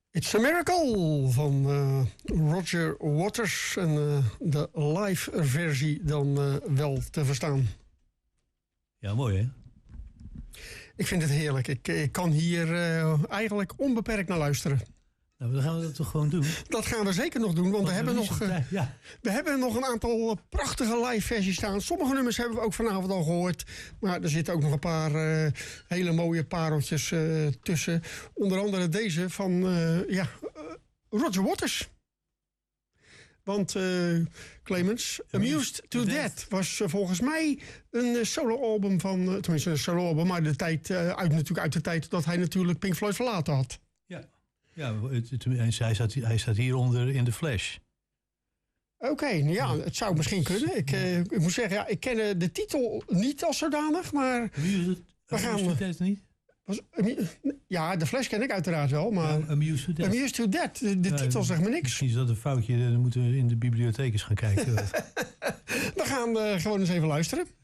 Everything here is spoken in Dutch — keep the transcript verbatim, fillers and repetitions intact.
It's a Miracle van uh, Roger Waters. En uh, de live versie dan uh, wel te verstaan. Ja, mooi hè? Ik vind het heerlijk. Ik, ik kan hier uh, eigenlijk onbeperkt naar luisteren. Nou, dan gaan we dat toch gewoon doen? Dat gaan we zeker nog doen, want, want we, hebben nog, uh, ja. we hebben nog een aantal prachtige live versies staan. Sommige nummers hebben we ook vanavond al gehoord. Maar er zitten ook nog een paar uh, hele mooie pareltjes uh, tussen. Onder andere deze van uh, ja, uh, Roger Waters. Want uh, Clemens, Amused to Death was uh, volgens mij een uh, soloalbum van... Uh, tenminste een soloalbum, maar de tijd, uh, uit, natuurlijk uit de tijd dat hij natuurlijk Pink Floyd verlaten had. Ja. Ja, het, het, hij, staat, hij staat hieronder in de Flash. Oké, okay, ja, het zou misschien kunnen. Ik, uh, ik moet zeggen, ja, ik ken de titel niet als zodanig, maar... Amused, we gaan... Amused to Death niet? Was, ja, de Flash ken ik uiteraard wel, maar... Ja, Amused to Death. Amused to Death, de, de ja, titel zegt me niks. Misschien is dat een foutje, dan moeten we in de bibliotheek eens gaan kijken. We gaan uh, gewoon eens even luisteren.